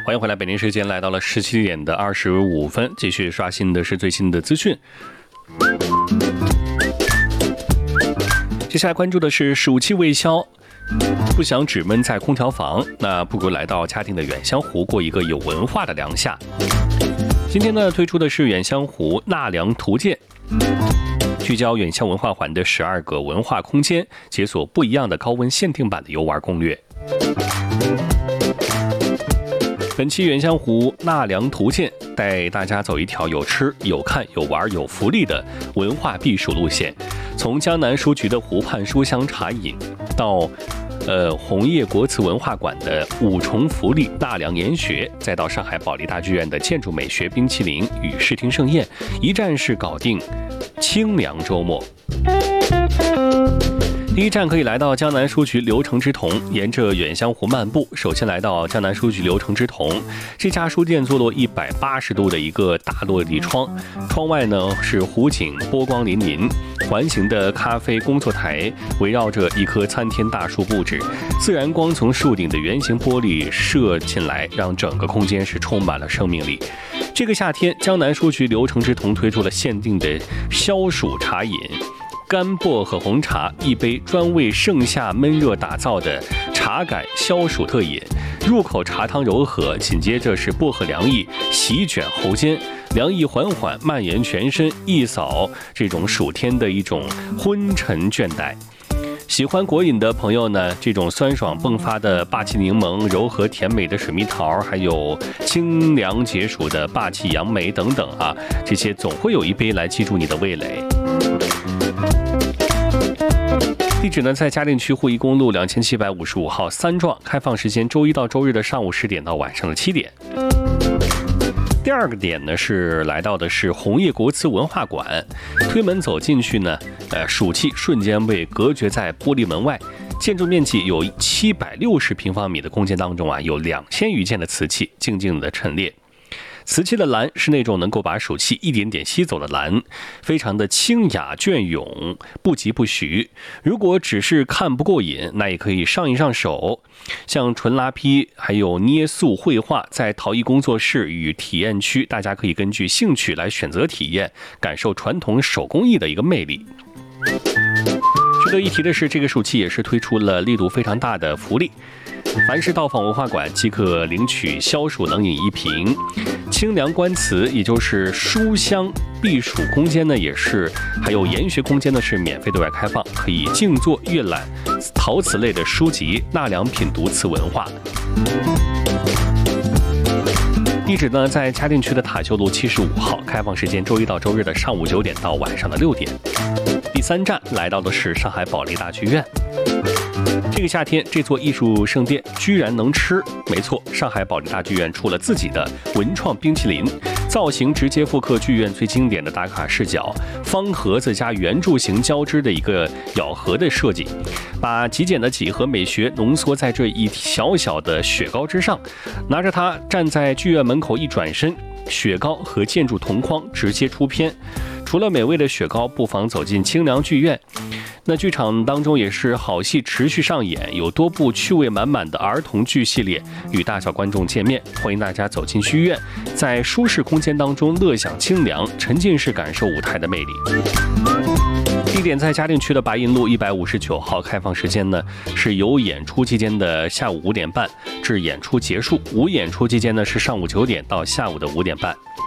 欢迎回来，北京时间来到了17点的25分，继续刷新的是最新的资讯。接下来关注的是暑气未消，不想只闷在空调房，那不如来到嘉定的远香湖过一个有文化的凉夏。今天呢，推出的是远香湖纳凉图鉴，聚焦远香文化环的12个文化空间，解锁不一样的高温限定版的游玩攻略。本期远香湖纳凉图鉴带大家走一条有吃有看有玩有福利的文化避暑路线，从江南书局的湖畔书香茶饮到红叶国瓷文化馆的五重福利纳凉研学，再到上海保利大剧院的建筑美学冰淇淋与视听盛宴，一站式搞定清凉周末。第一站可以来到江南书局流程之瞳，沿着远香湖漫步。首先来到江南书局流程之瞳，这家书店坐落180度的一个大落地窗，窗外呢是湖景，波光粼粼，环形的咖啡工作台围绕着一棵参天大树布置，自然光从树顶的圆形玻璃射进来，让整个空间是充满了生命力。这个夏天，江南书局流程之瞳推出了限定的消暑茶饮。干薄荷红茶一杯，专为盛夏闷热打造的茶感消暑特饮，入口茶汤柔和，紧接着是薄荷凉意席卷喉间，凉意缓缓蔓延全身，一扫这种暑天的一种昏沉倦怠。喜欢果饮的朋友呢，这种酸爽迸发的霸气柠檬，柔和甜美的水蜜桃，还有清凉解暑的霸气杨梅等等啊，这些总会有一杯来击中你的味蕾。地址呢在嘉定区沪宜公路2755号3幢，开放时间周一到周日的上午10点到晚上的7点。第二个点呢是来到的是红叶国瓷文化馆，推门走进去呢，暑气瞬间被隔绝在玻璃门外。建筑面积有760平方米的空间当中啊，有2000余件的瓷器静静的陈列。瓷器的蓝是那种能够把暑气一点点吸走的蓝，非常的清雅隽永，不疾不徐。如果只是看不过瘾，那也可以上一上手。像纯拉坯还有捏塑绘画，在陶艺工作室与体验区，大家可以根据兴趣来选择体验，感受传统手工艺的一个魅力。值得一提的是，这个暑期也是推出了力度非常大的福利，凡是到访文化馆即可领取消暑冷饮1瓶，清凉观瓷也就是书香避暑空间呢，也是还有研学空间呢是免费对外开放，可以静坐阅览陶瓷类的书籍，纳凉品读瓷文化。地址呢在嘉定区的塔秀路75号，开放时间周一到周日的上午9点到晚上的6点。第三站来到的是上海保利大剧院。这个夏天，这座艺术圣殿居然能吃。没错，上海保利大剧院出了自己的文创冰淇淋，造型直接复刻剧院最经典的打卡视角，方盒子加圆柱形交织的一个咬合的设计，把极简的几何美学浓缩在这一小小的雪糕之上。拿着它站在剧院门口一转身，雪糕和建筑同框直接出片。除了美味的雪糕，不妨走进清凉剧院。那剧场当中也是好戏持续上演，有多部趣味满满的儿童剧系列与大小观众见面，欢迎大家走进剧院，在舒适空间当中乐享清凉，沉浸式感受舞台的魅力。地点在嘉定区的白银路159号，开放时间呢是由演出期间的下午5点半至演出结束，无演出期间呢是上午9点到下午的5点半。